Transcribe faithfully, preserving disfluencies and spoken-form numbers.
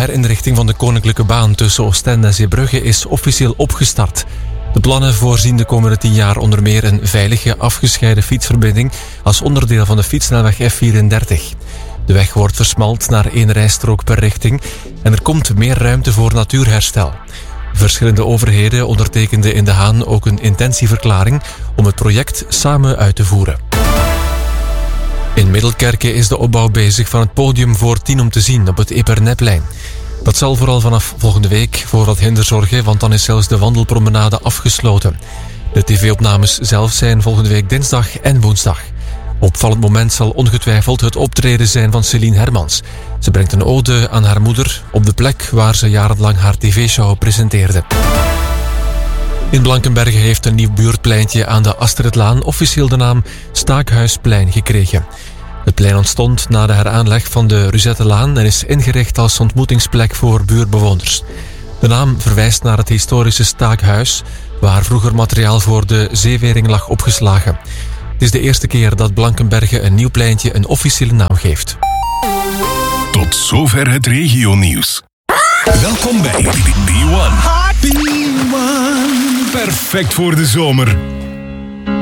herinrichting van de koninklijke baan tussen Oostende en Zeebrugge is officieel opgestart. De plannen voorzien de komende tien jaar onder meer een veilige, afgescheiden fietsverbinding als onderdeel van de fietssnelweg F vierendertig. De weg wordt versmalt naar één rijstrook per richting en er komt meer ruimte voor natuurherstel. Verschillende overheden ondertekenden in De Haan ook een intentieverklaring om het project samen uit te voeren. In Middelkerke is de opbouw bezig van het podium voor tien om te zien op het Eperneplein. Dat zal vooral vanaf volgende week voor wat hinder zorgen, want dan is zelfs de wandelpromenade afgesloten. De tv-opnames zelf zijn volgende week dinsdag en woensdag. Opvallend moment zal ongetwijfeld het optreden zijn van Céline Hermans. Ze brengt een ode aan haar moeder op de plek waar ze jarenlang haar tv-show presenteerde. In Blankenberge heeft een nieuw buurtpleintje aan de Astridlaan officieel de naam Staakhuisplein gekregen. Het plein ontstond na de heraanleg van de Ruzettelaan en is ingericht als ontmoetingsplek voor buurtbewoners. De naam verwijst naar het historische Staakhuis, waar vroeger materiaal voor de zeewering lag opgeslagen. Het is de eerste keer dat Blankenberge een nieuw pleintje een officiële naam geeft. Tot zover het regionieuws. Welkom bij B one. B one. Perfect voor de zomer.